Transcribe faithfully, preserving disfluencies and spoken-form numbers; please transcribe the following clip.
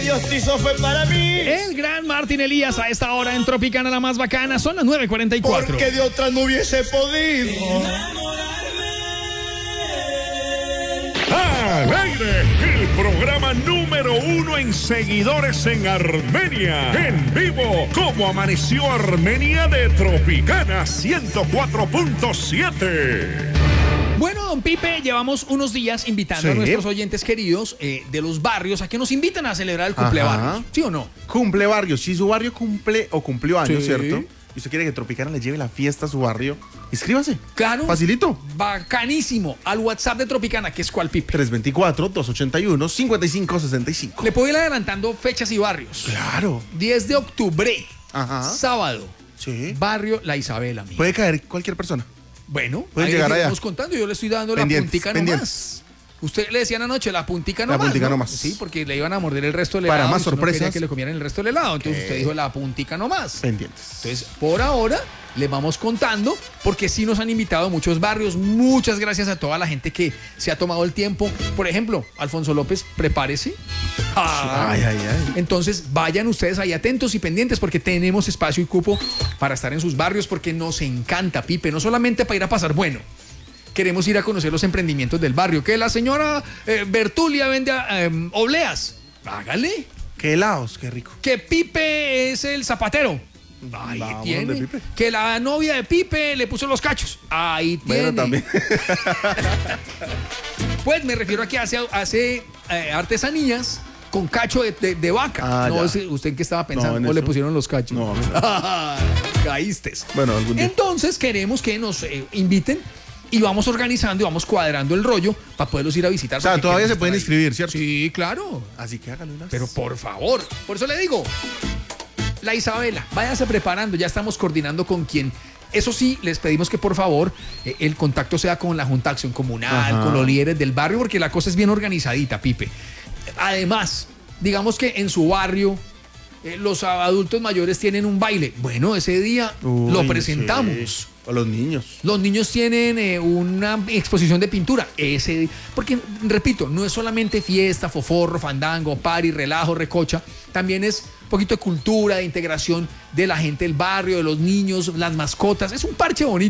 Dios te hizo fue para mí. El gran Martín Elías a esta hora en Tropicana, la más bacana. Son las nueve cuarenta y cuatro. Porque de otra no hubiese podido. ¡Al aire! El programa número uno en seguidores en Armenia. En vivo, ¿cómo amaneció Armenia de Tropicana ciento cuatro punto siete? Bueno, don Pipe, llevamos unos días invitando Sí. a nuestros oyentes queridos eh, de los barrios a que nos inviten a celebrar el cumpleaños. Ajá. ¿Sí o no? Cumple barrios. Si su barrio cumple o cumplió años, Sí. ¿cierto? Y usted quiere que Tropicana le lleve la fiesta a su barrio, inscríbase. Claro. Facilito. Bacanísimo. Al WhatsApp de Tropicana, que es cuál, Pipe. tres dos cuatro, dos ocho uno, cinco cinco seis cinco. Le puedo ir adelantando fechas y barrios. Claro. diez de octubre, Ajá. sábado, Sí. barrio La Isabela, amigo. Puede caer cualquier persona. Bueno, Pueden ahí llegar le allá. estamos contando, yo le estoy dando Pendientes, la puntica pendientes. nomás. Usted le decían anoche la puntica La nomás. puntica ¿no? nomás. Sí, porque le iban a morder el resto del Para helado. más y usted no quería sorpresas. que le comieran el resto del helado. Entonces usted dijo la puntica nomás. Pendientes. Entonces, por ahora, les vamos contando, porque sí nos han invitado a muchos barrios. Muchas gracias a toda la gente que se ha tomado el tiempo. Por ejemplo, Alfonso López, prepárese. Ah, Ay, ay, ay. Entonces, vayan ustedes ahí atentos y pendientes, porque tenemos espacio y cupo para estar en sus barrios, porque nos encanta, Pipe, no solamente para ir a pasar bueno. Queremos ir a conocer los emprendimientos del barrio. Que la señora eh, Bertulia vende eh, obleas. Hágale. Qué helados, qué rico. Que Pipe es el zapatero. Ahí Vamos tiene. donde Pipe. Que la novia de Pipe le puso los cachos. Ahí tiene. Bueno, también. Pues me refiero a que hace, hace eh, artesanías con cacho de, de- de vaca. Ah, no ya. sé, ¿usted en qué estaba pensando? en ¿O le eso. pusieron los cachos? No. Caíste. Bueno, algún día. Entonces queremos que nos eh, inviten y vamos organizando y vamos cuadrando el rollo para poderlos ir a visitar. O sea, porque todavía queremos se pueden estar ahí. inscribir, ¿cierto? Sí, claro. Así que hágalo unas. Pero por favor, por eso le digo, la Isabela, váyase preparando, ya estamos coordinando con quien. Eso sí, les pedimos que por favor eh, el contacto sea con la Junta de Acción Comunal, Ajá. con los líderes del barrio, porque la cosa es bien organizadita, Pipe. Además, digamos que en su barrio eh, los adultos mayores tienen un baile. Bueno, ese día Uy, lo presentamos. sí. O los niños. Los niños tienen eh, una exposición de pintura. Ese, porque, repito, no es solamente fiesta, foforro, fandango, party, relajo, recocha. También es un poquito de cultura, de integración de la gente del barrio, de los niños, las mascotas. Es un parche bonito.